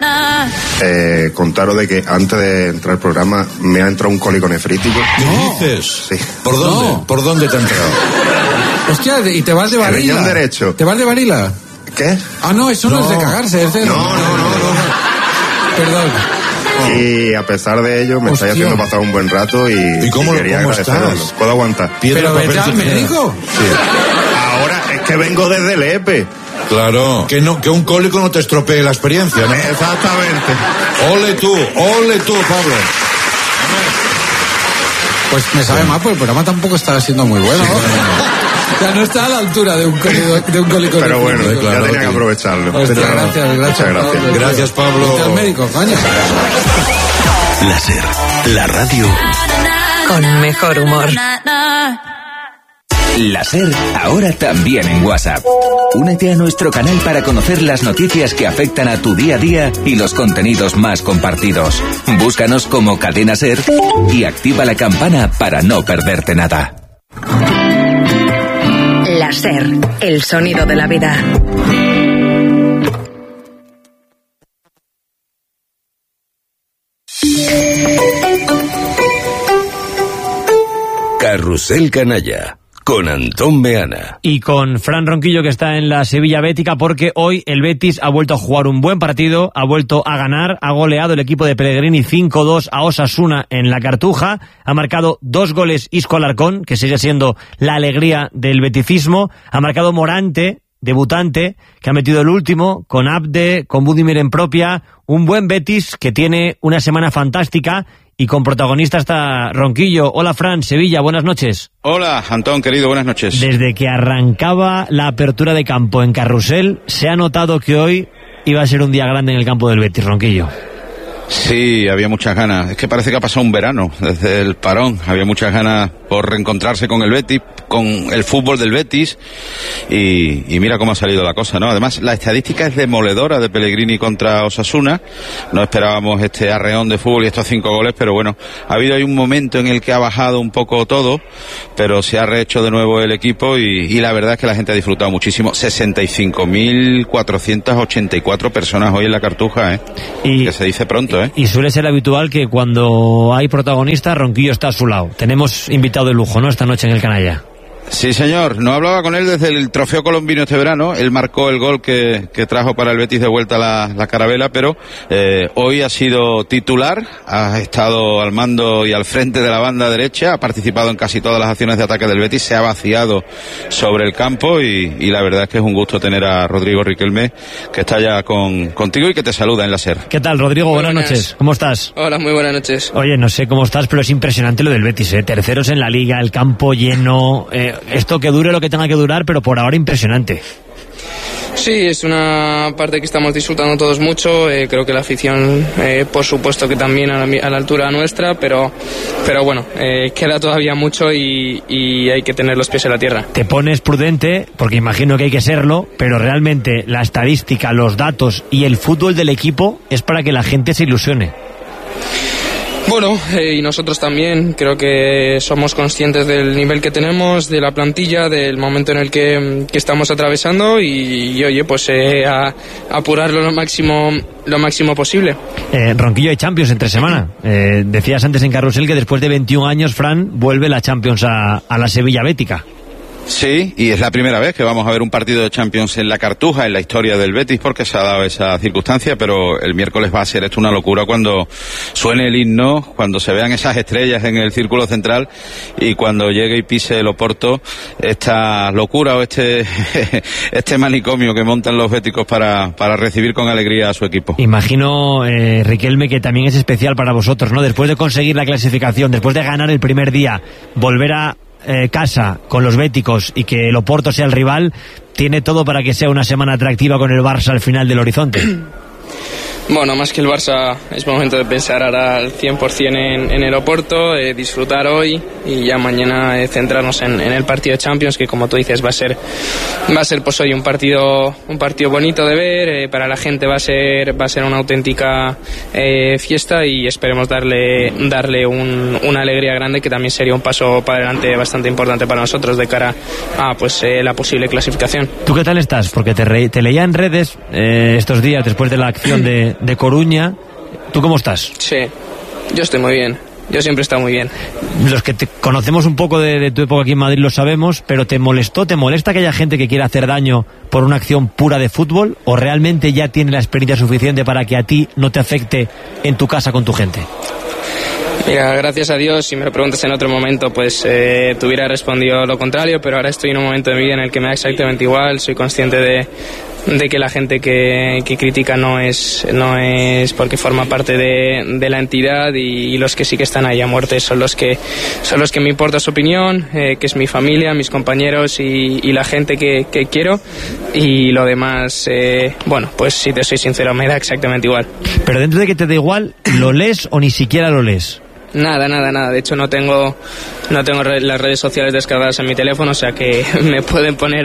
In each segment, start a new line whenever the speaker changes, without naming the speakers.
Contaros de que antes de entrar al programa me ha entrado un cólico nefrítico.
¿Qué dices?
Sí.
¿Por dónde?
No.
¿Por dónde te ha entrado?
Hostia, ¿y te vas de
El
varila?
riñón derecho.
¿Te vas de varila?
¿Qué?
Ah, no, eso no es de cagarse, es de...
No.
Perdón.
Y a pesar de ello me estáis
Hostia.
haciendo pasar un buen rato y
cómo
quería agradeceros.
estás?
¿Puedo aguantar?
Piedra,
¿Pero
papel,
vete al
tijera.
médico?
Sí. Ahora es que vengo desde el EPE.
Claro, que un cólico no te estropee la experiencia, ¿no?
Exactamente.
Ole tú, Pablo.
Pues me sabe mal, pues el programa tampoco está siendo muy bueno. O sea, no está a la altura de un cólico.
Pero bueno,
nefrítico.
ya
claro,
tenía que aprovecharlo.
Hostia, gracias.
Muchas gracias.
Pablo.
Gracias, Pablo.
Vete al médico, coño.
Láser, la radio
Con mejor humor.
Láser, ahora también en WhatsApp. Únete a nuestro canal para conocer las noticias que afectan a tu día a día y los contenidos más compartidos. Búscanos como Cadena Ser y activa la campana para no perderte nada.
Láser, el sonido de la vida.
Carrusel Canalla, con Antón Meana.
Y con Fran Ronquillo, que está en la Sevilla Bética, porque hoy el Betis ha vuelto a jugar un buen partido, ha vuelto a ganar, ha goleado el equipo de Pellegrini 5-2 a Osasuna en la Cartuja, ha marcado 2 goles Isco Alarcón, que sigue siendo la alegría del beticismo, ha marcado Morante, debutante, que ha metido el último, con Abde, con Budimir en propia, un buen Betis que tiene una semana fantástica y con protagonista está Ronquillo. Hola Fran, Sevilla, buenas noches.
Hola, Antón, querido, buenas noches.
Desde que arrancaba la apertura de campo en Carrusel, se ha notado que hoy iba a ser un día grande en el campo del Betis, Ronquillo.
Sí, había muchas ganas. Es que parece que ha pasado un verano desde el parón. Había muchas ganas por reencontrarse con el Betis, con el fútbol del Betis. Y mira cómo ha salido la cosa, ¿no? Además, la estadística es demoledora de Pellegrini contra Osasuna. No esperábamos este arreón de fútbol y estos 5 goles, pero bueno, ha habido ahí un momento en el que ha bajado un poco todo, pero se ha rehecho de nuevo el equipo y la verdad es que la gente ha disfrutado muchísimo. 65.484 personas hoy en la Cartuja,
Y
que se dice pronto,
Y suele ser habitual que cuando hay protagonista, Ronquillo está a su lado. Tenemos invitado de lujo, ¿no?, esta noche en el Canalla.
Sí, señor. No hablaba con él desde el Trofeo Colombino este verano. Él marcó el gol que trajo para el Betis de vuelta la carabela, pero hoy ha sido titular, ha estado al mando y al frente de la banda derecha, ha participado en casi todas las acciones de ataque del Betis, se ha vaciado sobre el campo y la verdad es que es un gusto tener a Rodrigo Riquelme, que está ya contigo y que te saluda en la SER.
¿Qué tal, Rodrigo? Buenas noches. ¿Cómo estás?
Hola, muy buenas noches.
Oye, no sé cómo estás, pero es impresionante lo del Betis, ¿eh? Terceros en la Liga, el campo lleno... esto que dure lo que tenga que durar, pero por ahora impresionante.
Sí, es una parte que estamos disfrutando todos mucho. Creo que la afición, por supuesto que también a la altura nuestra, pero bueno, queda todavía mucho y hay que tener los pies en la tierra.
Te pones prudente, porque imagino que hay que serlo, pero realmente la estadística, los datos y el fútbol del equipo es para que la gente se ilusione.
Bueno, y nosotros también creo que somos conscientes del nivel que tenemos, de la plantilla, del momento en el que estamos atravesando y oye, pues a apurarlo lo máximo posible.
Ronquillo, hay Champions entre semana. Decías antes en Carrusel que después de 21 años, Fran, vuelve la Champions a la Sevilla Bética.
Sí, y es la primera vez que vamos a ver un partido de Champions en la Cartuja, en la historia del Betis, porque se ha dado esa circunstancia, pero el miércoles va a ser esto una locura cuando suene el himno, cuando se vean esas estrellas en el círculo central y cuando llegue y pise el Oporto, esta locura o este manicomio que montan los béticos para recibir con alegría a su equipo.
Imagino, Riquelme, que también es especial para vosotros, ¿no? Después de conseguir la clasificación, después de ganar el primer día, volver a casa con los béticos y que el Oporto sea el rival, tiene todo para que sea una semana atractiva con el Barça al final del horizonte.
Bueno, más que el Barça es momento de pensar ahora al 100% en el Oporto, disfrutar hoy y ya mañana centrarnos en el partido de Champions, que como tú dices va a ser pues hoy un partido bonito de ver, para la gente va a ser una auténtica fiesta y esperemos darle una alegría grande, que también sería un paso para adelante bastante importante para nosotros de cara a la posible clasificación.
¿Tú qué tal estás? Porque te leía en redes estos días después de la acción de de Coruña. ¿Tú cómo estás?
Sí, yo estoy muy bien. Yo siempre he estado muy bien.
Los que te conocemos un poco de tu época aquí en Madrid lo sabemos, pero ¿te molesta que haya gente que quiera hacer daño por una acción pura de fútbol? ¿O realmente ya tiene la experiencia suficiente para que a ti no te afecte en tu casa con tu gente?
Mira, gracias a Dios, si me lo preguntas en otro momento, pues te hubiera respondido lo contrario, pero ahora estoy en un momento de mi vida en el que me da exactamente igual. Soy consciente de que la gente que critica no es porque forma parte de la entidad, y los que sí que están ahí a muerte son los que me importa su opinión, que es mi familia, mis compañeros y la gente que quiero, y lo demás, bueno, pues si te soy sincero, me da exactamente igual.
Pero dentro de que te da igual, ¿lo lees o ni siquiera lo lees?
Nada. De hecho, no tengo las redes sociales descargadas en mi teléfono, o sea que me pueden poner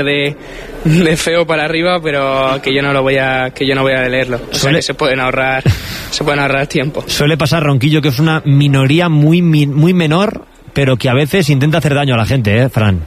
de feo para arriba, pero que yo no voy a leerlo. O sea que se pueden ahorrar tiempo. Suele
pasar, Ronquillo, que es una minoría muy menor, pero que a veces intenta hacer daño a la gente, Fran.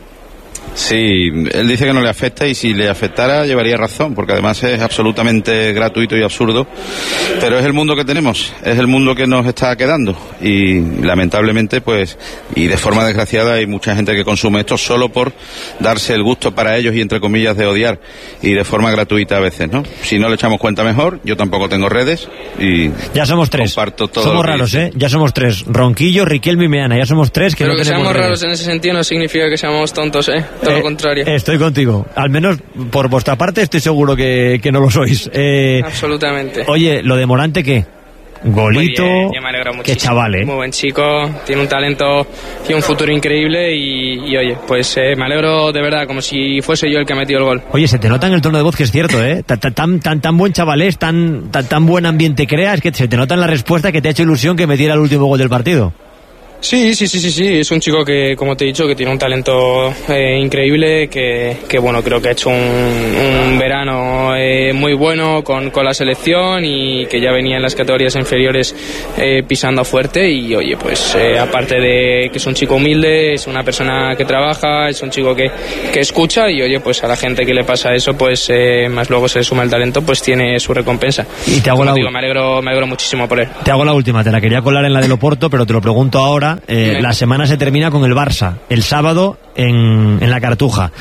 Sí, él dice que no le afecta, y si le afectara llevaría razón, porque además es absolutamente gratuito y absurdo, pero es el mundo que tenemos, es el mundo que nos está quedando, y lamentablemente, pues, y de forma desgraciada, hay mucha gente que consume esto solo por darse el gusto para ellos y entre comillas de odiar, y de forma gratuita a veces, ¿no? Si no le echamos cuenta mejor, yo tampoco tengo redes y
ya somos tres.
Comparto todo.
Somos raros, ya somos tres: Ronquillo, Riquelme y Meana. Ya somos tres que
pero
no
que
tenemos
seamos
redes.
raros en ese sentido no significa que seamos tontos, todo lo contrario.
Estoy contigo. Al menos por vuestra parte estoy seguro que no lo sois.
Absolutamente.
Oye, ¿lo de Morante qué? Golito,
yo me alegro muchísimo.
Qué chaval,
Muy buen chico, tiene un talento y un futuro increíble, y oye, pues me alegro de verdad, como si fuese yo el que ha metido el gol.
Oye, se te nota en el tono de voz que es cierto, tan buen chaval es, tan buen ambiente crea, es que se te nota en la respuesta que te ha hecho ilusión que metiera el último gol del partido.
Sí, es un chico que, como te he dicho, que tiene un talento increíble, que bueno, creo que ha hecho un verano muy bueno con la selección, y que ya venía en las categorías inferiores pisando fuerte, y oye, pues aparte de que es un chico humilde, es una persona que trabaja, es un chico que escucha, y oye, pues a la gente que le pasa eso, pues más luego se le suma el talento, pues tiene su recompensa.
Y te hago
me alegro muchísimo por él.
Te hago la última, te la quería colar en la del Oporto, pero te lo pregunto ahora. La semana se termina con el Barça, el sábado en la Cartuja.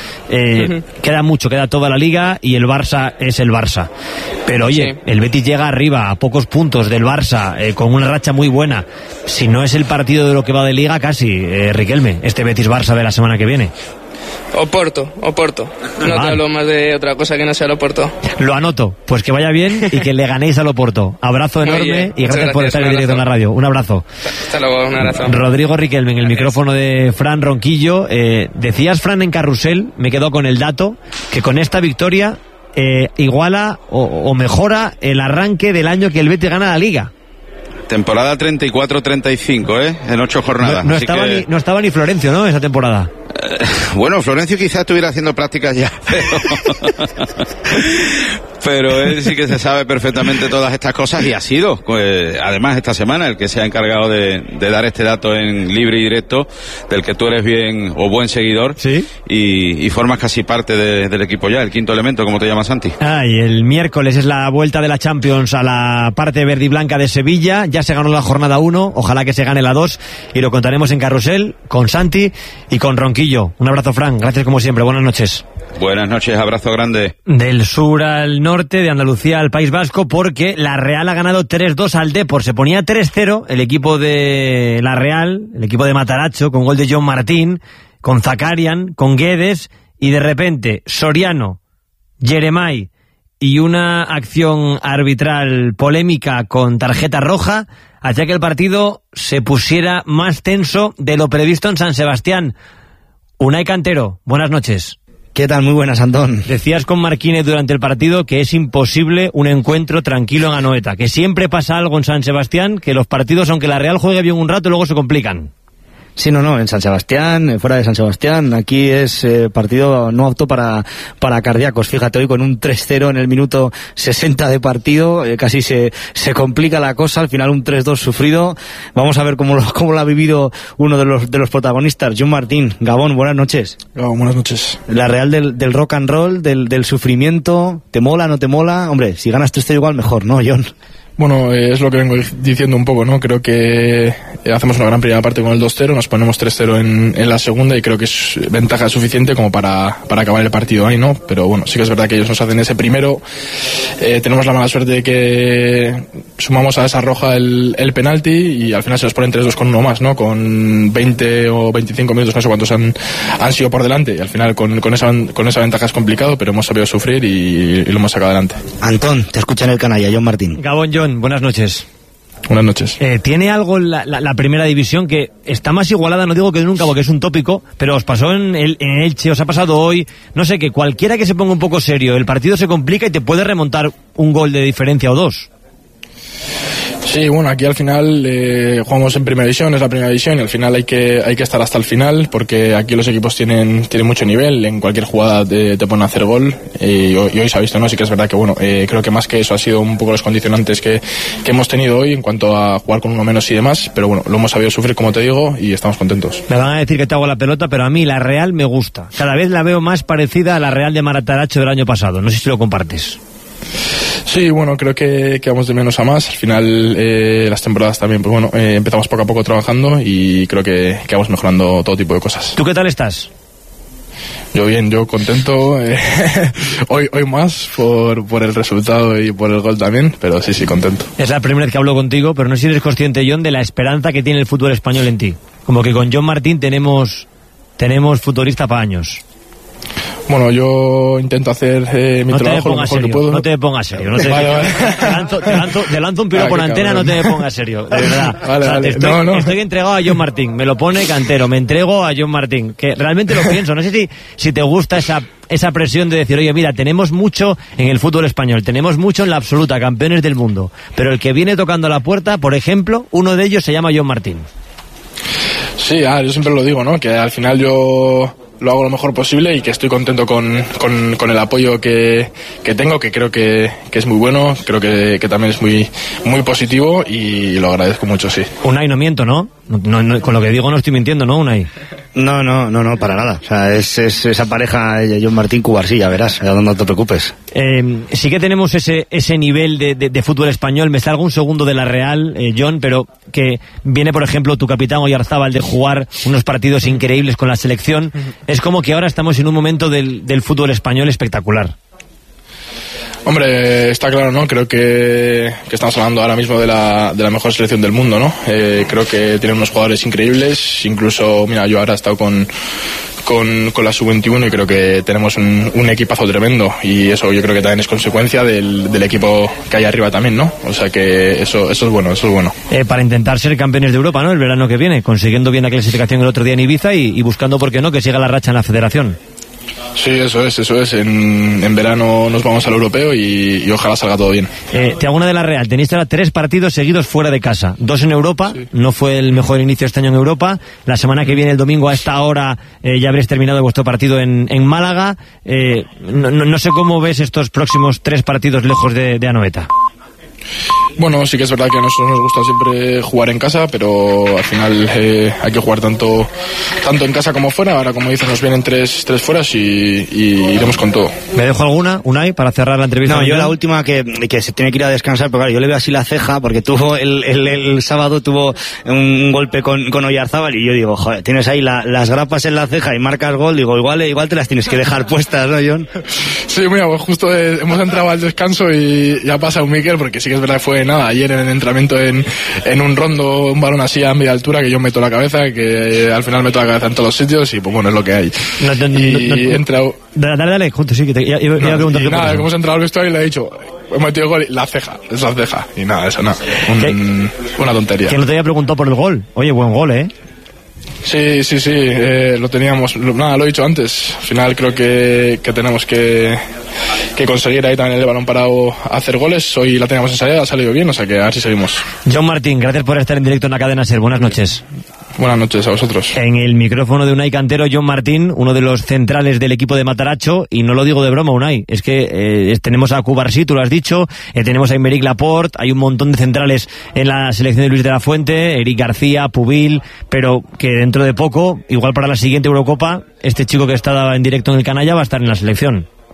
Queda toda la liga, y el Barça es el Barça. Pero oye, sí, el Betis llega arriba a pocos puntos del Barça, con una racha muy buena. Si no es el partido de lo que va de liga, casi, Riquelme, este Betis-Barça de la semana que viene.
Oporto. No te hablo más de otra cosa que no sea el Oporto.
Lo anoto, pues que vaya bien y que le ganéis al Oporto. Abrazo enorme y gracias por estar en directo en la radio. Un abrazo.
Hasta luego, un abrazo.
Rodrigo Riquelme en el micrófono de Fran Ronquillo. Decías, Fran, en Carrusel, me quedo con el dato, que con esta victoria iguala o mejora el arranque del año que el Betis gana la Liga.
Temporada 34-35, en 8 jornadas.
No estaba ni Florencio, ¿no?, esa temporada.
Bueno, Florencio quizás estuviera haciendo prácticas ya, pero él sí que se sabe perfectamente todas estas cosas, y ha sido, además, esta semana el que se ha encargado de dar este dato en libre y directo, del que tú eres bien o buen seguidor.
¿Sí?
Y formas casi parte del equipo ya, el quinto elemento, como te llamas, Santi.
Y el miércoles es la vuelta de la Champions a la parte verde y blanca de Sevilla. Ya se ganó la jornada 1, ojalá que se gane la 2, y lo contaremos en Carrusel con Santi y con Ronquillo. Un abrazo, Fran, gracias como siempre, buenas noches.
Buenas noches, abrazo grande.
Del sur al norte, de Andalucía al País Vasco, porque la Real ha ganado 3-2 al Depor. Se ponía 3-0 el equipo de la Real, el equipo de Mataracho, con gol de John Martín, con Zakarian, con Guedes, y de repente Soriano, Jeremai y una acción arbitral polémica con tarjeta roja hacía que el partido se pusiera más tenso de lo previsto en San Sebastián. Unai Cantero, buenas noches.
¿Qué tal? Muy buenas, Antón.
Decías con Marquínez durante el partido que es imposible un encuentro tranquilo en Anoeta, que siempre pasa algo en San Sebastián, que los partidos, aunque la Real juegue bien un rato, luego se complican.
Sí, no, en San Sebastián, fuera de San Sebastián, aquí es partido no apto para cardíacos. Fíjate, hoy con un 3-0 en el minuto 60 de partido, casi se complica la cosa, al final un 3-2 sufrido. Vamos a ver cómo lo ha vivido uno de los protagonistas, John Martín. Gabón, buenas noches.
Buenas noches.
La Real del rock and roll, del sufrimiento, ¿te mola, no te mola? Hombre, si ganas 3-0 igual mejor, ¿no, John?
Bueno, es lo que vengo diciendo un poco, ¿no? Creo que hacemos una gran primera parte con el 2-0, nos ponemos 3-0 en la segunda y creo que es ventaja suficiente como para acabar el partido ahí, ¿no? Pero bueno, sí que es verdad que ellos nos hacen ese primero. Tenemos la mala suerte de que sumamos a esa roja el penalti y al final se nos ponen 3-2 con uno más, ¿no? Con 20 o 25 minutos, no sé cuántos han sido por delante. Y al final con esa ventaja es complicado, pero hemos sabido sufrir y lo hemos sacado adelante.
Antón, te escucha en el canalla, John Martín.
Gabón, John, buenas noches.
Buenas noches.
¿Tiene algo la primera división que está más igualada? No digo que nunca, porque es un tópico, pero os pasó en Elche, os ha pasado hoy. No sé, que cualquiera que se ponga un poco serio, el partido se complica y te puede remontar un gol de diferencia o dos.
Sí, bueno, aquí al final jugamos en primera división, es la primera división y al final hay que estar hasta el final porque aquí los equipos tienen mucho nivel, en cualquier jugada te ponen a hacer gol y hoy se ha visto, ¿no? Sí que es verdad que bueno, creo que más que eso ha sido un poco los condicionantes que hemos tenido hoy en cuanto a jugar con uno menos y demás, pero bueno, lo hemos sabido sufrir como te digo y estamos contentos.
Me van a decir que te hago la pelota, pero a mí la Real me gusta, cada vez la veo más parecida a la Real de Marataracho del año pasado, no sé si lo compartes.
Sí, bueno, creo que vamos de menos a más. Al final, las temporadas también, pues bueno, empezamos poco a poco trabajando y creo que vamos mejorando todo tipo de cosas.
¿Tú qué tal estás?
Yo bien, yo contento. Hoy más por el resultado y por el gol también, pero sí, contento.
Es la primera vez que hablo contigo, pero no sé si eres consciente, John, de la esperanza que tiene el fútbol español en ti. Como que con John Martín tenemos futbolista para años.
Bueno, yo intento hacer mi trabajo lo mejor que puedo.
No te pongas serio. Vale. Te lanzo un piropo por antena, cabrón. No te pongas serio, de verdad. Vale. Estoy entregado a John Martín. Me lo pone Cantero. Me entrego a John Martín. Que realmente lo pienso. No sé si te gusta esa presión de decir, oye, mira, tenemos mucho en el fútbol español. Tenemos mucho en la absoluta, campeones del mundo. Pero el que viene tocando la puerta, por ejemplo, uno de ellos se llama John Martín.
Sí, yo siempre lo digo, ¿no? Que al final yo lo hago lo mejor posible y que estoy contento con el apoyo que tengo, que creo que es muy bueno, creo que también es muy positivo y lo agradezco mucho, sí.
Unai, no miento, ¿no? No, con lo que digo no estoy mintiendo, ¿no, Unai?
No, para nada. O sea, es esa pareja John Martín Cubarsí, ya verás, no te preocupes.
Sí que tenemos ese nivel de fútbol español. Me salgo un segundo de la Real, John, pero que viene, por ejemplo, tu capitán Oyarzábal de jugar unos partidos increíbles con la selección. Es como que ahora estamos en un momento del fútbol español espectacular.
Hombre, está claro, ¿no? Creo que estamos hablando ahora mismo de la mejor selección del mundo, ¿no? Creo que tienen unos jugadores increíbles, incluso, mira, yo ahora he estado con la sub-21 y creo que tenemos un equipazo tremendo y eso yo creo que también es consecuencia del equipo que hay arriba también, ¿no? O sea que eso es bueno,
para intentar ser campeones de Europa, ¿no? El verano que viene, consiguiendo bien la clasificación el otro día en Ibiza y buscando, ¿por qué no?, que siga la racha en la federación.
Sí, eso es. En verano nos vamos al europeo y ojalá salga todo bien.
Te hago una de la Real. Tenéis ahora 3 partidos seguidos fuera de casa. 2 en Europa. Sí. No fue el mejor inicio este año en Europa. La semana que viene, el domingo a esta hora, ya habréis terminado vuestro partido en Málaga. No sé cómo ves estos próximos 3 partidos lejos de Anoeta.
Bueno, sí que es verdad que a nosotros nos gusta siempre jugar en casa, pero al final hay que jugar tanto en casa como fuera. Ahora, como dices, nos vienen 3 fueras y iremos con todo.
¿Me dejo alguna, Unai, para cerrar la entrevista?
No, yo la última que se tiene que ir a descansar, pero claro, yo le veo así la ceja, porque tuvo el sábado tuvo un golpe con Oyarzábal y yo digo, joder, tienes ahí las grapas en la ceja y marcas gol, digo, igual te las tienes que dejar puestas, ¿no, John?
Sí, mira, pues justo hemos entrado al descanso y ya pasa un Miquel, porque sí que es verdad que fue ayer en el entrenamiento en un rondo, un balón así a media altura que yo meto la cabeza, que al final meto la cabeza en todos los sitios y pues bueno, es lo que hay. He entrado...
Dale, juntos, sí, que iba a preguntar.
Y nada, como hemos entrado al vestuario y le he dicho, he metido el gol, la ceja, y nada, eso nada, una tontería.
Que no te había preguntado por el gol. Oye, buen gol, ¿eh?
Sí, lo teníamos, lo he dicho antes. Al final creo que tenemos que conseguir ahí también el balón parado a hacer goles. Hoy la teníamos ensayada, ha salido bien, o sea que a ver si seguimos.
John Martín, gracias por estar en directo en la cadena SER. Buenas noches.
Buenas noches a vosotros.
En el micrófono de Unai Cantero, John Martín, uno de los centrales del equipo de Mataracho, y no lo digo de broma, Unai, es que tenemos a Cubarsí, tú lo has dicho, tenemos a Aymeric Laporte, hay un montón de centrales en la selección de Luis de la Fuente, Eric García, Pubil, pero que dentro de poco, igual para la siguiente Eurocopa, este chico que estaba en directo en el Canalla va a estar en la selección.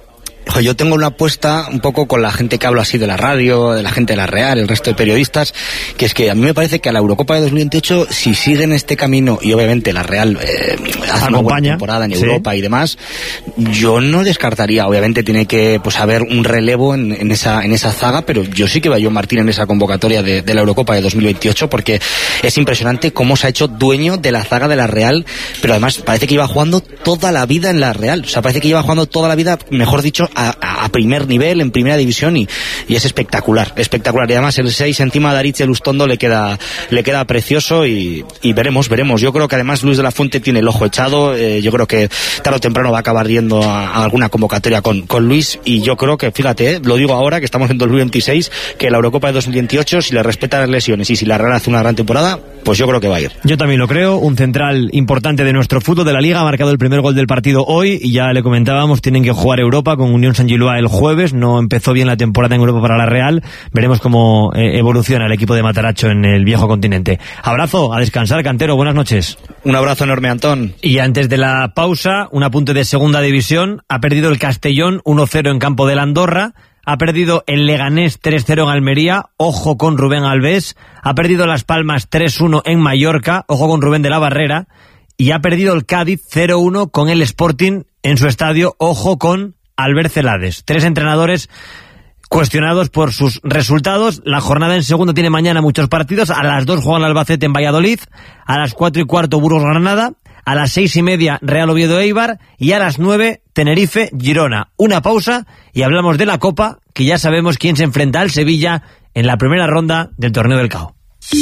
Yo tengo una apuesta un poco con la gente que habla así de la radio, de la gente de la Real, el resto de periodistas, que es que a mí me parece que a la Eurocopa de 2028, si siguen este camino, y obviamente la Real hace una buena temporada en Europa y demás, yo no descartaría, obviamente tiene que pues haber un relevo en esa zaga, pero yo sí que veo a John Martín en esa convocatoria de la Eurocopa de 2028, porque es impresionante cómo se ha hecho dueño de la zaga de la Real, pero además parece que lleva jugando toda la vida en la Real, o sea, parece que lleva jugando toda la vida, mejor dicho, a primer nivel, en primera división, y es espectacular, y además el 6 encima de Aritz Lustondo le queda precioso, y veremos, yo creo que además Luis de la Fuente tiene el ojo echado, yo creo que tarde o temprano va a acabar yendo a alguna convocatoria con Luis, y yo creo que, fíjate, lo digo ahora que estamos en 2026, que la Eurocopa de 2028, si le respeta las lesiones y si la Real hace una gran temporada, pues yo creo que va a ir.
Yo también lo creo, un central importante de nuestro fútbol, de la Liga, ha marcado el primer gol del partido hoy, y ya le comentábamos, tienen que jugar Europa con Unión Saint-Gilloise el jueves, no empezó bien la temporada en Europa para la Real, veremos cómo evoluciona el equipo de Mataracho en el viejo continente. Abrazo, a descansar, Cantero, buenas noches.
Un abrazo enorme, Antón.
Y antes de la pausa, un apunte de segunda división, ha perdido el Castellón 1-0 en campo de la Andorra, ha perdido el Leganés 3-0 en Almería, ojo con Rubén Alves, ha perdido Las Palmas 3-1 en Mallorca, ojo con Rubén de la Barrera, y ha perdido el Cádiz 0-1 con el Sporting en su estadio, ojo con Albert Celades. 3 entrenadores cuestionados por sus resultados. La jornada en segunda tiene mañana muchos partidos. A las 2 juegan el Albacete en Valladolid, a las 4:15 Burgos Granada, a las 6:30 Real Oviedo Eibar y a las 9 Tenerife Girona. Una pausa y hablamos de la Copa, que ya sabemos quién se enfrenta al Sevilla en la primera ronda del Torneo del CAO.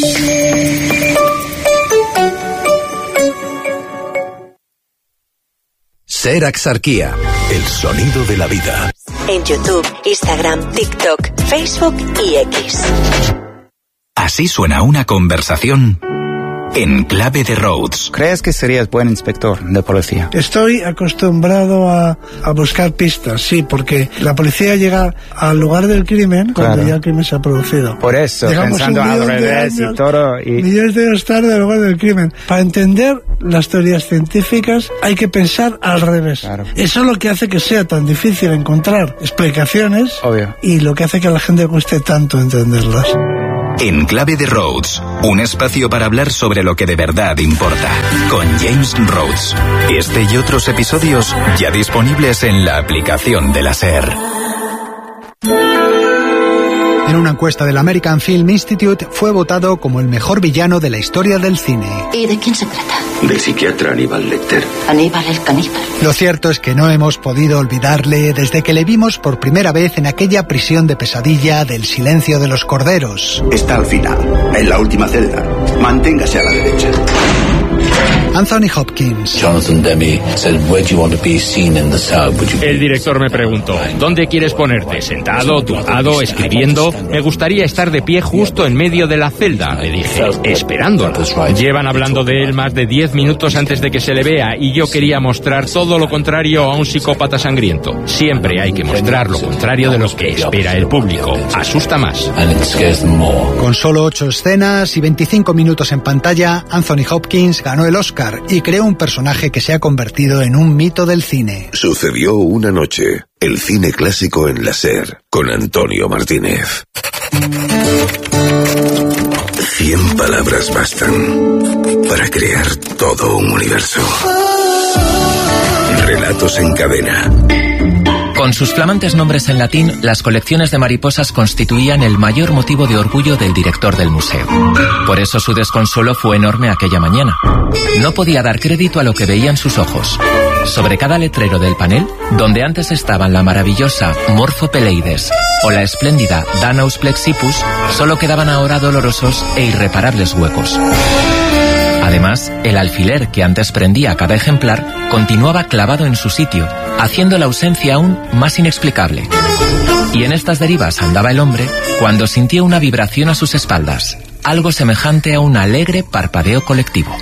Ser Axarquía, el sonido de la vida.
En YouTube, Instagram, TikTok, Facebook y X.
Así suena una conversación en clave de Rhodes.
¿Crees que serías buen inspector de policía?
Estoy acostumbrado a buscar pistas, sí, porque la policía llega al lugar del crimen cuando ya el crimen se ha producido.
Por eso,
llegamos
pensando al revés y todo.
Millones de años tarde al lugar del crimen. Para entender las teorías científicas hay que pensar al revés. Claro. Eso es lo que hace que sea tan difícil encontrar explicaciones.
Obvio.
Y lo que hace que a la gente cueste tanto entenderlas.
En clave de Rhodes, un espacio para hablar sobre lo que de verdad importa, con James Rhodes. Este y otros episodios ya disponibles en la aplicación de la SER.
En una encuesta del American Film Institute fue votado como el mejor villano de la historia del cine.
¿Y de quién se trata?
Del psiquiatra Aníbal Lecter.
Aníbal el caníbal.
Lo cierto es que no hemos podido olvidarle desde que le vimos por primera vez en aquella prisión de pesadilla del Silencio de los Corderos.
Está al final, en la última celda. Manténgase a la derecha.
Anthony Hopkins.
Jonathan Demme said, "Where do you want to be seen in the cell?"
El director me preguntó, ¿dónde quieres ponerte? ¿Sentado, tumbado, escribiendo? Me gustaría estar de pie justo en medio de la celda. Le dije, esperándolo. Llevan hablando de él más de 10 minutos antes de que se le vea y yo quería mostrar todo lo contrario a un psicópata sangriento. Siempre hay que mostrar lo contrario de lo que espera el público. Asusta más.
Con solo 8 escenas y 25 minutos en pantalla, Anthony Hopkins ganó el Oscar y creó un personaje que se ha convertido en un mito del cine.
Sucedió una noche, el cine clásico en la SER, con Antonio Martínez. 100 palabras bastan para crear todo un universo. Relatos en cadena.
Con sus flamantes nombres en latín, las colecciones de mariposas constituían el mayor motivo de orgullo del director del museo. Por eso su desconsuelo fue enorme aquella mañana. No podía dar crédito a lo que veían sus ojos. Sobre cada letrero del panel, donde antes estaban la maravillosa Morphopeleides o la espléndida Danaus plexippus, solo quedaban ahora dolorosos e irreparables huecos. Además, el alfiler que antes prendía cada ejemplar continuaba clavado en su sitio, haciendo la ausencia aún más inexplicable. Y en estas derivas andaba el hombre cuando sintió una vibración a sus espaldas, algo semejante a un alegre parpadeo colectivo.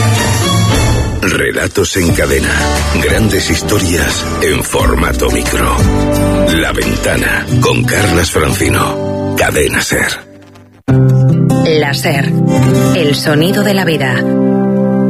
Relatos en cadena. Grandes historias en formato micro. La Ventana, con Carlas Francino. Cadena SER.
La SER. El sonido de la vida.